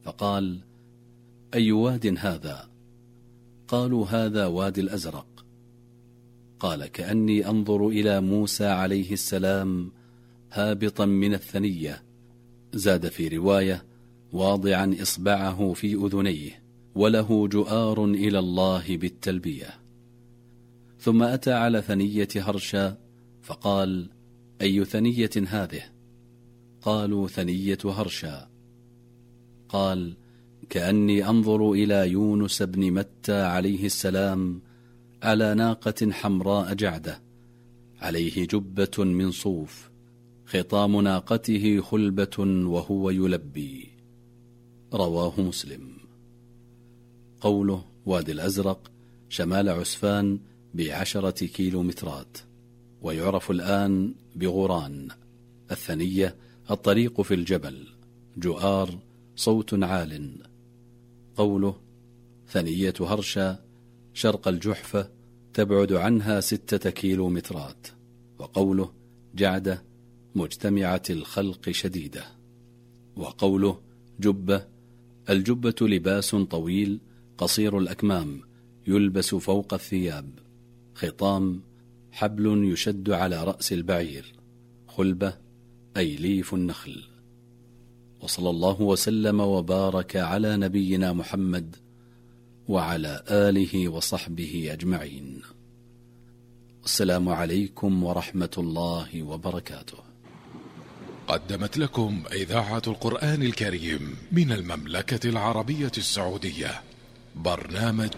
فقال: أي واد هذا؟ قالوا: هذا وادي الأزرق. قال: كأني أنظر إلى موسى عليه السلام هابطا من الثنية. زاد في رواية: واضعا إصبعه في أذنيه وله جؤار إلى الله بالتلبية. ثم أتى على ثنية هرشا فقال: أي ثنية هذه؟ قالوا: ثنية هرشا. قال: كأني أنظر إلى يونس بن متى عليه السلام على ناقة حمراء جعدة، عليه جبة من صوف، خطام ناقته خلبة وهو يلبي. رواه مسلم. قوله وادي الأزرق شمال عسفان ب10 كيلومترات، ويعرف الآن بغوران. الثنية الطريق في الجبل، جؤار صوت عال. قوله ثنية هرشا شرق الجحفة تبعد عنها 6 كيلومترات. وقوله جعدة مجتمعة الخلق شديدة. وقوله جبة، الجبة لباس طويل قصير الأكمام يلبس فوق الثياب. خطام حبل يشد على رأس البعير. خلبة أي ليف النخل. وصلى الله وسلم وبارك على نبينا محمد وعلى آله وصحبه أجمعين. السلام عليكم ورحمة الله وبركاته. قدمت لكم إذاعة القرآن الكريم من المملكة العربية السعودية برنامج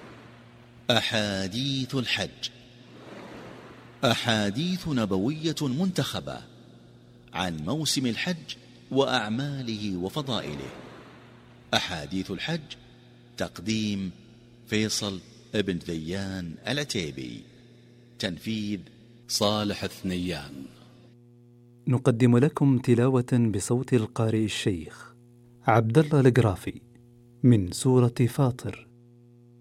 أحاديث الحج، أحاديث نبوية منتخبة عن موسم الحج وأعماله وفضائله. أحاديث الحج، تقديم فيصل ابن ذيان العتيبي، تنفيذ صالح الثنيان. نقدم لكم تلاوة بصوت القارئ الشيخ عبد الله القرافي من سورة فاطر.